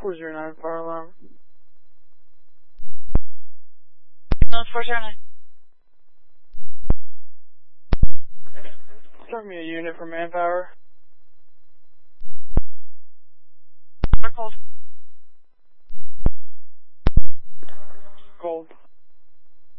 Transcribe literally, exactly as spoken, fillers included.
four zero nine, fire alarm. No, four zero nine. Start me a unit for manpower. We're cold.